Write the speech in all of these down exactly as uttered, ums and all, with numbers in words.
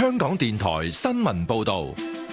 香港電台新聞報道。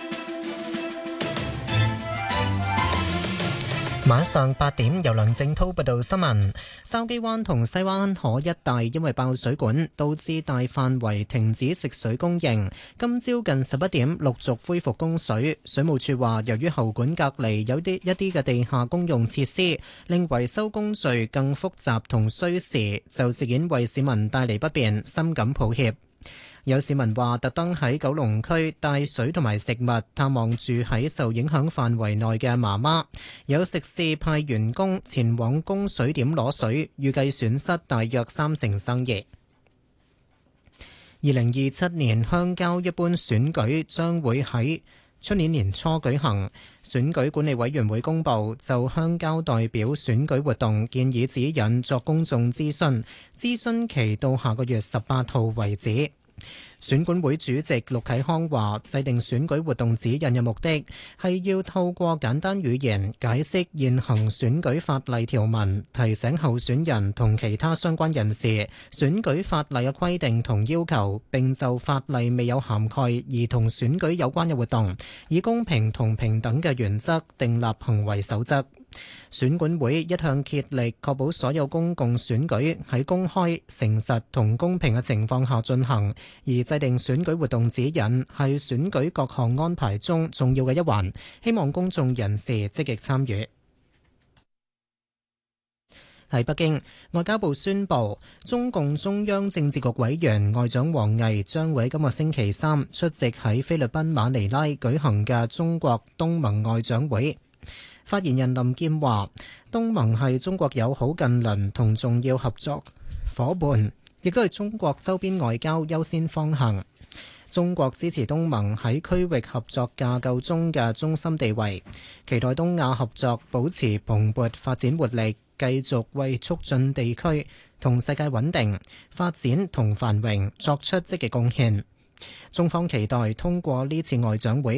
晚上八點，由梁正滔報道新聞。筲箕灣同西灣河一帶因為爆水管，導致大範圍停止食水供應。今朝近十一點陸續恢復供水。水務署話，由於喉管隔離有啲一啲嘅地下公用設施，令維修工序更複雜同需時，就事件為市民帶嚟不便，深感抱歉。有市民話特登喺九龍區帶水同埋食物探望住喺受影響範圍內嘅媽媽。有食肆派員工前往供水點攞水，預計損失大約三成生意。二零二七年鄉郊一般選舉將會喺出年年初舉行。選舉管理委員會公佈就鄉郊代表選舉活動建議指引作公眾諮詢，諮詢期到下個月十八號為止。選管會主席陸啟康話，制定選舉活動指引嘅目的係要透過簡單語言解釋現行選舉法例條文，提醒候選人同其他相關人士選舉法例嘅規定同要求，並就法例未有涵蓋而同選舉有關嘅活動，以公平同平等嘅原則訂立行為守則。選管會一向竭力確保所有公共選舉喺公開、誠實同公平嘅情況下進行，而制定選舉活動指引係選舉各項安排中重要嘅一環，希望公眾人士積極參與。喺北京，外交部宣布，中共中央政治局委員外長王毅將會今個星期三出席喺菲律賓馬尼拉舉行嘅中國東盟外長會。發言人林健話，東盟係中國友好近鄰同重要合作伙伴，亦都係中國周邊外交優先方向。中國支持東盟喺區域合作架構中嘅中心地位，期待東亞合作保持蓬勃發展活力，繼續為促進地區同世界穩定、發展同繁榮作出積極貢獻。中方期待通過呢次外長會